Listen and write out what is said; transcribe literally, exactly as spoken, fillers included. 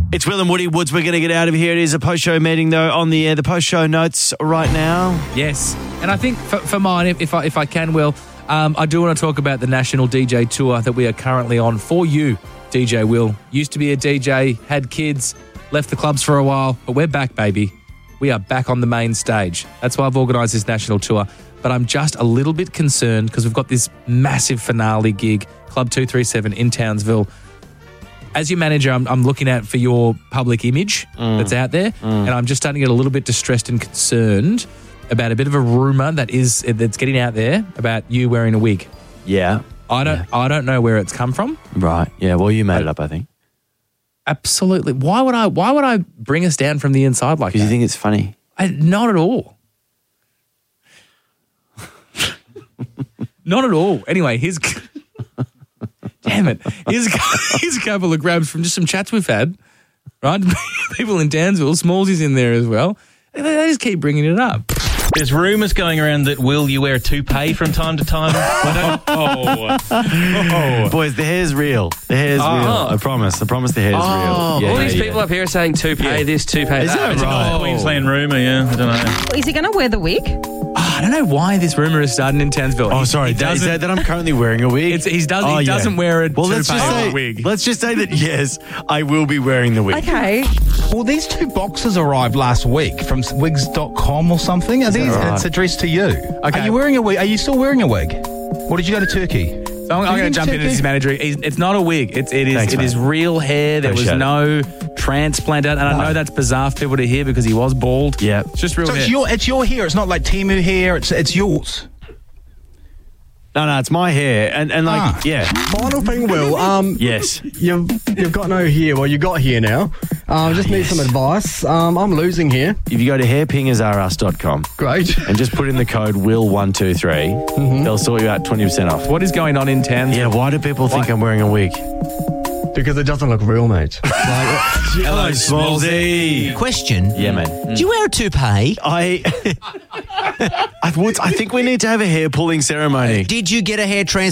It's Will and Woody Woods. We're going to get out of here. It is a post-show meeting, though, on the air. The post-show notes right now. Yes. And I think for, for mine, if, if, I, if I can, Will, um, I do want to talk about the national D J tour that we are currently on for you, D J Will. Used to be a D J, had kids, left the clubs for a while, but we're back, baby. We are back on the main stage. That's why I've organised this national tour. But I'm just a little bit concerned because we've got this massive finale gig, Club two thirty-seven in Townsville. As your manager, I'm, I'm looking out for your public image mm. that's out there, mm. and I'm just starting to get a little bit distressed and concerned about a bit of a rumour that is that's getting out there about you wearing a wig. Yeah, I don't, yeah. I don't know where it's come from. Right? Yeah. Well, you made but, it up, I think. Absolutely. Why would I? Why would I bring us down from the inside like that? Because you think it's funny? I, not at all. Not at all. Anyway, here's. Damn it. Here's a, here's a couple of grabs from just some chats we've had, right? People in Townsville, Smallsy's in there as well. They, they just keep bringing it up. There's rumours going around that, Will, you wear a toupee from time to time. oh. oh. Boys, the hair's real. The hair's oh. real. I promise. I promise the hair's oh. real. Yeah, All yeah, these yeah. people up here are saying toupee yeah. this, toupee Is that. Is that right? Oh. Queensland rumour, yeah. I don't know. Is he going to wear the wig? Oh, I don't know why this rumour is starting in Townsville. Oh, sorry. He is that that I'm currently wearing a wig? It's, he's does, oh, he yeah. doesn't wear a well, toupee let's just say, wig. Let's just say that, yes, I will be wearing the wig. Okay. Well, these two boxes arrived last week from wigs dot com or something. Are these? Right? It's addressed to you. Okay. Are you wearing a wig? Are you still wearing a wig? Or did you go to Turkey? So I'm, I'm going to jump into this manager. It's not a wig. It's, it is Thanks, it is real hair. There Appreciate was no it. transplant. And I know that's bizarre for people to hear because he was bald. Yeah. It's just real so hair. It's your, it's your hair. It's not like Temu hair. It's it's yours. No, no, it's my hair. And, and like, ah. yeah. Final thing, Will. Um, yes. You've, you've got no hair. Well, you got hair now. Um, just need yes. some advice. Um, I'm losing hair. If you go to hairpingers r us dot com. Great. And just put in the code Will one two three, mm-hmm. they'll sort you out twenty percent off. What is going on in town? Yeah, why do people think why? I'm wearing a wig? Because it doesn't look real, mate. Like, hello, Smallsy. Question. Yeah, man. Mm. Do you wear a toupee? I, I, would, I think we need to have a hair pulling ceremony. Did you get a hair transplant?